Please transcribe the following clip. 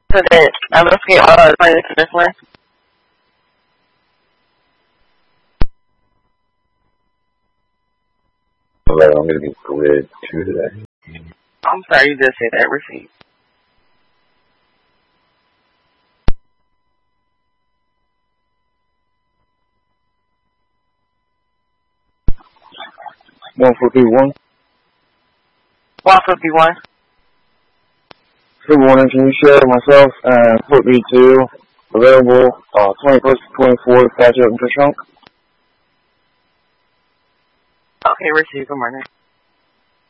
So that I'm looking at playing for this one. Alright, I'm gonna be grid 2 today. I'm sorry, you just said that. Receipt. One for P1. 151. Good morning, can you share myself and put B2 available 21st to 24th, catch up in Trunk? Okay, receive. Good morning.